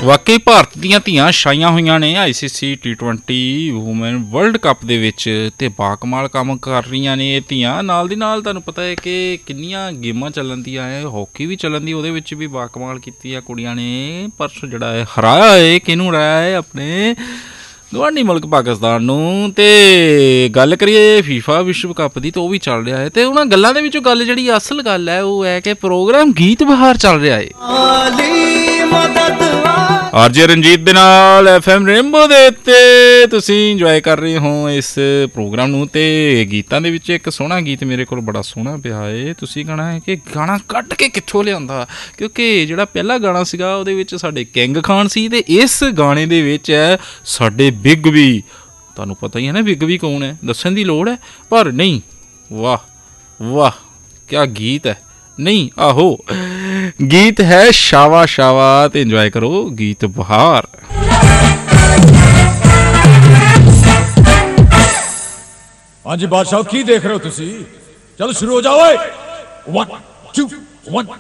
ਵਾਕਈ ਭਾਰਤ ਦੀਆਂ ਧੀਆਂ ਛਾਈਆਂ ਹੋਈਆਂ ਨੇ ICC T20 woman world cup ਦੇ ਵਿੱਚ ਅਤੇ ਬਾਕਮਾਲ ਕੰਮ ਕਰ ਰਹੀਆਂ ਨੇ ਇਹ ਧੀਆਂ। ਨਾਲ ਦੀ ਨਾਲ ਤੁਹਾਨੂੰ ਪਤਾ ਹੈ ਕਿ ਕਿੰਨੀਆਂ ਗੇਮਾਂ ਚੱਲਣ ਦੀਆਂ ਹੈ, ਹਾਕੀ ਵੀ ਚੱਲਣ ਦੀ, ਉਹਦੇ ਵਿੱਚ ਵੀ ਬਾਕਮਾਲ ਕੀਤੀ ਆ ਕੁੜੀਆਂ ਨੇ। ਪਰਸੋਂ ਜਿਹੜਾ ਹੈ ਹਰਾਇਆ ਹੈ, ਕਿਹਨੂੰ ਹਰਾਇਆ ਹੈ? ਆਪਣੇ ਗਵਾਂਢੀ ਮੁਲਕ ਪਾਕਿਸਤਾਨ ਨੂੰ। ਅਤੇ ਗੱਲ ਕਰੀਏ ਫੀਫਾ ਵਿਸ਼ਵ ਕੱਪ ਦੀ ਤਾਂ ਉਹ ਵੀ ਚੱਲ ਰਿਹਾ ਹੈ। ਅਤੇ ਉਹਨਾਂ ਗੱਲਾਂ ਦੇ ਵਿੱਚੋਂ ਗੱਲ ਜਿਹੜੀ ਅਸਲ ਗੱਲ ਹੈ ਉਹ ਹੈ ਕਿ ਪ੍ਰੋਗਰਾਮ ਗੀਤ ਬਹਾਰ ਚੱਲ ਰਿਹਾ ਹੈ। RJ ਰਣਜੀਤ ਦੇ ਨਾਲ FM ਰੇਨਬੋ ਦੇ ਉੱਤੇ ਤੁਸੀਂ ਇੰਜੋਏ ਕਰ ਰਹੇ ਹੋ ਇਸ ਪ੍ਰੋਗਰਾਮ ਨੂੰ। ਅਤੇ ਗੀਤਾਂ ਦੇ ਵਿੱਚ ਇੱਕ ਸੋਹਣਾ ਗੀਤ ਮੇਰੇ ਕੋਲ ਬੜਾ ਸੋਹਣਾ ਪਿਆ ਹੈ। ਤੁਸੀਂ ਕਹਿਣਾ ਹੈ ਕਿ ਗਾਣਾ ਕੱਢ ਕੇ ਕਿੱਥੋਂ ਲਿਆਂਦਾ, ਕਿਉਂਕਿ ਜਿਹੜਾ ਪਹਿਲਾ ਗਾਣਾ ਸੀਗਾ ਉਹਦੇ ਵਿੱਚ ਸਾਡੇ ਕਿੰਗ ਖਾਨ ਸੀ ਅਤੇ ਇਸ ਗਾਣੇ ਦੇ ਵਿੱਚ ਹੈ ਸਾਡੇ ਬਿੱਗ ਵੀ। ਤੁਹਾਨੂੰ ਪਤਾ ਹੀ ਹੈ ਨਾ ਬਿੱਗ ਵੀ ਕੌਣ ਹੈ, ਦੱਸਣ ਦੀ ਲੋੜ ਹੈ ਪਰ ਨਹੀਂ। ਵਾਹ ਵਾਹ ਕਿਆ ਗੀਤ ਹੈ। ਨਹੀਂ ਆਹੋ ਗੀਤ ਹੈ ਸ਼ਾਵਾ ਸ਼ਾਵਾ। ਤੇ ਇੰਜੋਏ ਕਰੋ ਗੀਤ ਬਹਾਰ। ਹਾਂਜੀ ਬਾਦਸ਼ਾਹ ਕੀ ਦੇਖ ਰਹੇ ਹੋ ਤੁਸੀਂ? ਚਲੋ ਸ਼ੁਰੂ ਹੋ ਜਾਓ। 1 2 1